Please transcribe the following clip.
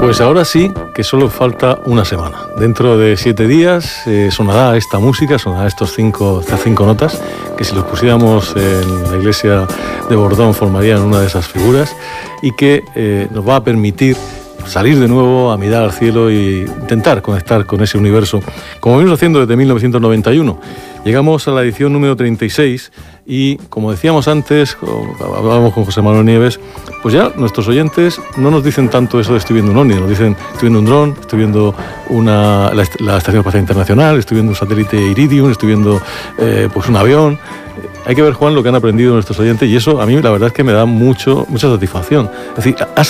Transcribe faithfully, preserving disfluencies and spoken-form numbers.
Pues ahora sí que solo falta una semana. Dentro de siete días eh, sonará esta música, sonará estos cinco, estas cinco notas, que si los pusiéramos en la iglesia de Bordón formarían una de esas figuras, y que eh, nos va a permitir salir de nuevo a mirar al cielo e intentar conectar con ese universo, como venimos haciendo desde mil novecientos noventa y uno. Llegamos a la edición número treinta y seis y, como decíamos antes, hablábamos con José Manuel Nieves, pues ya nuestros oyentes no nos dicen tanto eso de estoy viendo un ovni, nos dicen estoy viendo un dron, estoy viendo una, la, la Estación Espacial Internacional, estoy viendo un satélite Iridium, estoy viendo eh, pues un avión. Hay que ver, Juan, lo que han aprendido nuestros oyentes, y eso a mí la verdad es que me da mucho, mucha satisfacción. Es decir, has